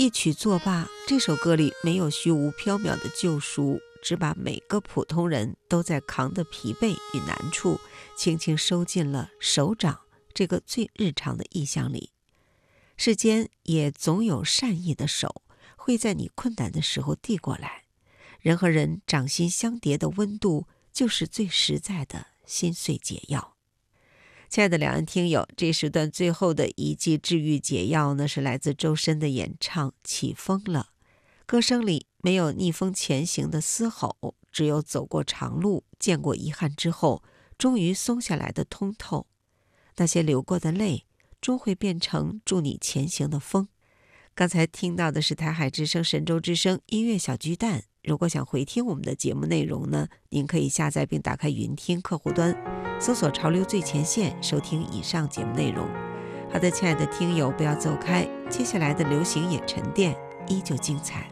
一曲作罢，这首歌里没有虚无缥缈的救赎，只把每个普通人都在扛的疲惫与难处，轻轻收进了手掌这个最日常的意象里。世间也总有善意的手，会在你困难的时候递过来。人和人掌心相叠的温度，就是最实在的心碎解药。亲爱的两岸听友，这时段最后的一剂治愈解药呢，是来自周深的演唱《起风了》。歌声里没有逆风前行的嘶吼，只有走过长路，见过遗憾之后，终于松下来的通透。那些流过的泪，终会变成助你前行的风。刚才听到的是台海之声、神州之声音乐小巨蛋。如果想回听我们的节目内容呢，您可以下载并打开云听客户端，搜索潮流最前线，收听以上节目内容。好的，亲爱的听友，不要走开，接下来的流行也沉淀依旧精彩。